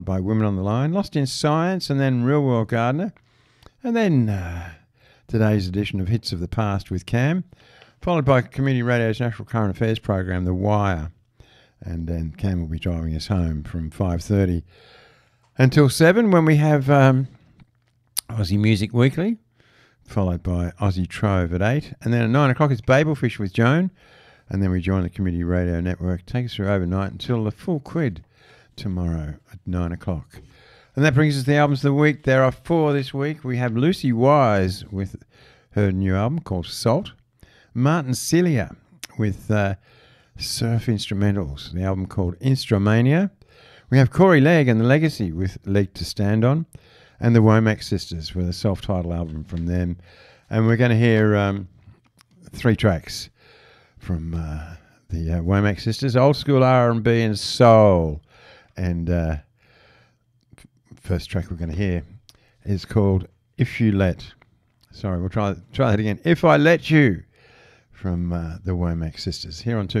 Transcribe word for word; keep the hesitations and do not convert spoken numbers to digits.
by Women on the Line, Lost in Science, and then Real World Gardener. And then uh, today's edition of Hits of the Past with Cam, followed by Community Radio's National Current Affairs program, The Wire. And then Cam will be driving us home from five thirty until seven when we have um, Aussie Music Weekly, followed by Aussie Trove at eight. And then at nine o'clock it's Babelfish with Joan. And then we join the Community Radio Network, take us through overnight until the full quid tomorrow at nine o'clock. And that brings us to the albums of the week. There are four this week. We have Lucy Wise with her new album called Salt. Martin Cilia with uh, Surf Instrumentals, the album called Instrumania. We have Corey Legg and The Legacy with Leg to Stand On. And the Womack Sisters with a self-titled album from them. And we're going to hear um, three tracks from uh, the uh, Womack Sisters, old school R and B and soul. And uh, first track we're going to hear is called If You Let. Sorry, we'll try try that again. If I Let You, from uh, the Womack Sisters. Here on two